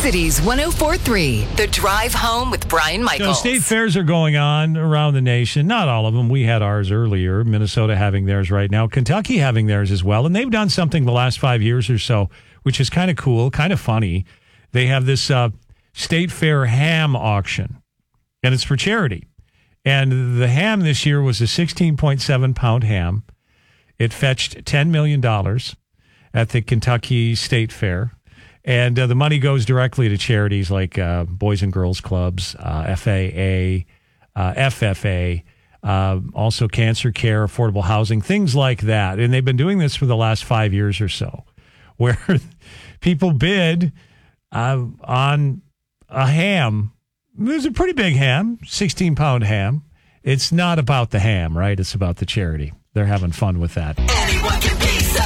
Cities 104.3, The Drive Home with Brian Michaels. So state fairs are going on around the nation. Not all of them. We had ours earlier. Minnesota having theirs right now. Kentucky having theirs as well. And they've done something the last 5 years or so, which is kind of cool, kind of funny. They have this state fair ham auction, and it's for charity. And the ham this year was a 16.7-pound ham. It fetched $10 million at the Kentucky State Fair. And the money goes directly to charities like Boys and Girls Clubs, FAA, FFA, also cancer care, affordable housing, things like that. And they've been doing this for the last 5 years or so, where people bid on a ham. It was a pretty big ham, 16-pound ham. It's not about the ham, right? It's about the charity. They're having fun with that. Anyone can be so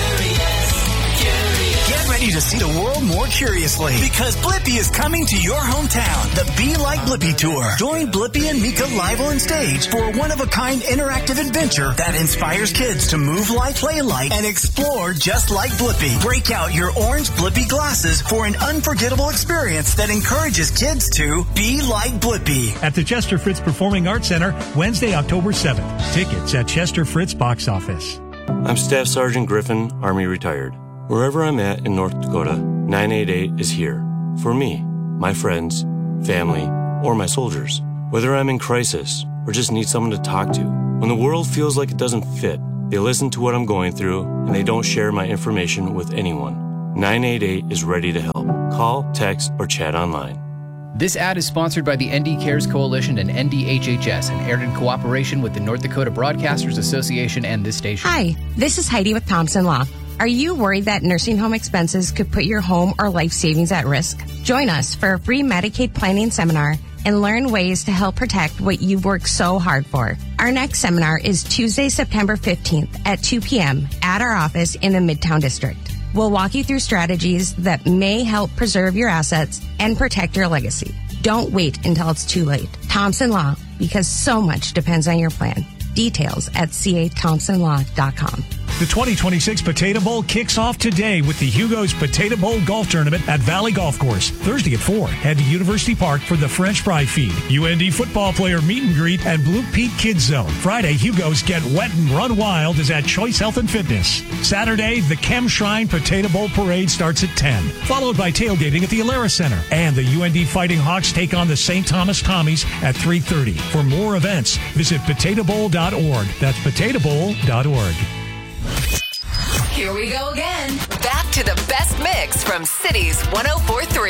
curious. Get ready to see the world more curiously, because Blippi is coming to your hometown. The Be Like Blippi Tour. Join Blippi and Mika live on stage for a one-of-a-kind interactive adventure that inspires kids to move like, play like, and explore just like Blippi. Break out your orange Blippi glasses for an unforgettable experience that encourages kids to be like Blippi. At the Chester Fritz Performing Arts Center, Wednesday, October 7th. Tickets at Chester Fritz Box Office. I'm Staff Sergeant Griffin, Army retired. Wherever I'm at in North Dakota, 988 is here. For me, my friends, family, or my soldiers. Whether I'm in crisis or just need someone to talk to. When the world feels like it doesn't fit, they listen to what I'm going through and they don't share my information with anyone. 988 is ready to help. Call, text, or chat online. This ad is sponsored by the ND Cares Coalition and NDHHS and aired in cooperation with the North Dakota Broadcasters Association and this station. Hi, this is Heidi with Thompson Law. Are you worried that nursing home expenses could put your home or life savings at risk? Join us for a free Medicaid planning seminar and learn ways to help protect what you've worked so hard for. Our next seminar is Tuesday, September 15th at 2 p.m. at our office in the Midtown District. We'll walk you through strategies that may help preserve your assets and protect your legacy. Don't wait until it's too late. Thompson Law, because so much depends on your plan. Details at cathompsonlaw.com. The 2026 Potato Bowl kicks off today with the Hugo's Potato Bowl Golf Tournament at Valley Golf Course. Thursday at 4, head to University Park for the French fry feed, UND football player meet and greet, and Blue Peak Kids Zone. Friday, Hugo's Get Wet and Run Wild is at Choice Health and Fitness. Saturday, the Chem Shrine Potato Bowl Parade starts at 10, followed by tailgating at the Alara Center. And the UND Fighting Hawks take on the St. Thomas Tommies at 3:30. For more events, visit potatobowl.org. That's potatobowl.org. Here we go again. Back to the best mix from Cities 104.3.